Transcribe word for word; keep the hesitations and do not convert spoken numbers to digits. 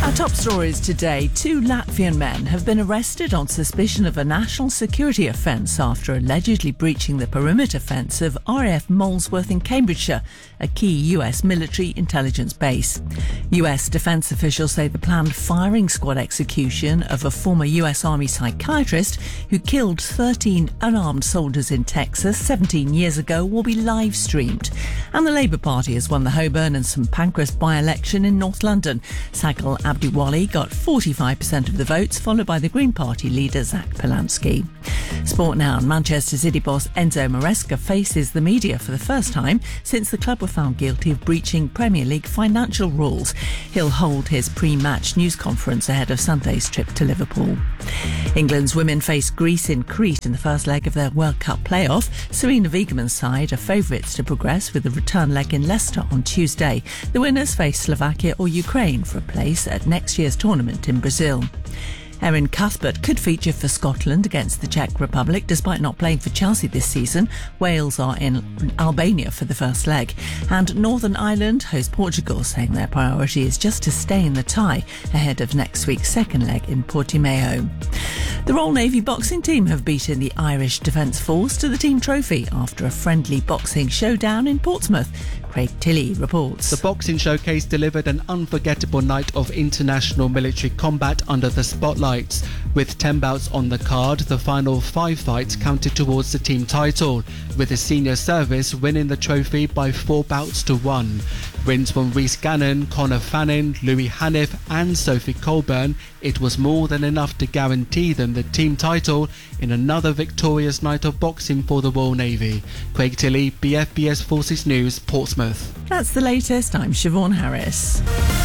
Our top stories today. Two Latvian men have been arrested on suspicion of a national security offence after allegedly breaching the perimeter fence of R A F Molesworth in Cambridgeshire, a key U S military intelligence base. U S defence officials say the planned firing squad execution of a former U S Army psychiatrist who killed thirteen unarmed soldiers in Texas seventeen years ago will be live streamed. And the Labour Party has won the Holborn and St Pancras by-election in North London. Sagal Abdiwali got forty-five percent of the votes, followed by the Green Party leader Zach Polanski. Sport now. Manchester City boss Enzo Maresca faces the media for the first time since the club were found guilty of breaching Premier League financial rules. He'll hold his pre-match news conference ahead of Sunday's trip to Liverpool. England's women face Greece in Crete in the first leg of their World Cup playoff. Serena Wiegmann's side are favourites to progress with the return leg in Leicester on Tuesday. The winners face Slovakia or Ukraine for a place at next year's tournament in Brazil. Erin Cuthbert could feature for Scotland against the Czech Republic despite not playing for Chelsea this season. Wales are in Albania for the first leg. And Northern Ireland host Portugal, saying their priority is just to stay in the tie ahead of next week's second leg in Portimao. The Royal Navy boxing team have beaten the Irish Defence Force to the team trophy after a friendly boxing showdown in Portsmouth. Craig Tilley reports. The boxing showcase delivered an unforgettable night of international military combat under the spotlights. With ten bouts on the card, the final five fights counted towards the team title, with the senior service winning the trophy by four bouts to one. Wins from Rhys Gannon, Conor Fannin, Louis Haniff and Sophie Colburn, it was more than enough to guarantee them the team title in another victorious night of boxing for the Royal Navy. Craig Tilley, B F B S Forces News, Portsmouth. That's the latest. I'm Siobhan Harris.